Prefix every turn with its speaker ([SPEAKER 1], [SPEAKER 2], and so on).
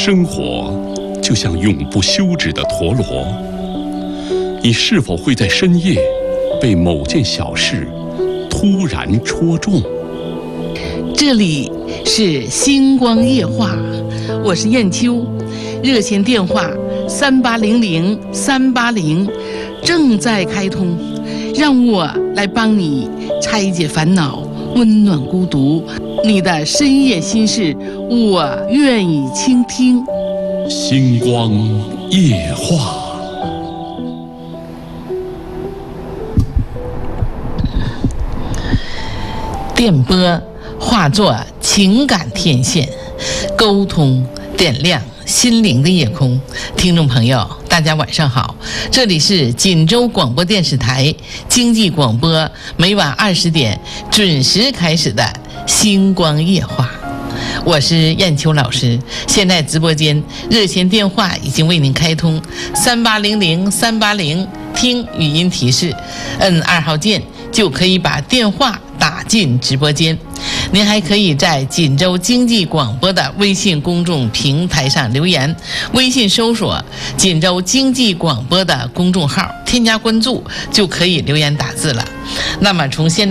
[SPEAKER 1] 生活就像永不休止的陀螺，你是否会在深夜被某件小事突然戳中？
[SPEAKER 2] 这里是星光夜话，我是燕秋，热线电话3800-380正在开通，让我来帮你拆解烦恼，温暖孤独，你的深夜心事，我愿意倾听。
[SPEAKER 1] 星光夜话。
[SPEAKER 2] 电波化作情感天线，沟通点亮心灵的夜空。听众朋友，大家晚上好，这里是锦州广播电视台经济广播，每晚20点准时开始的星光夜话。我是燕秋老师，现在直播间热线电话已经为您开通，3800-380，听语音提示，摁2号键就可以把电话打进直播间。您还可以在锦州经济广播的微信公众平台上留言，微信搜索锦州经济广播的公众号，添加关注就可以留言打字了。那么从现在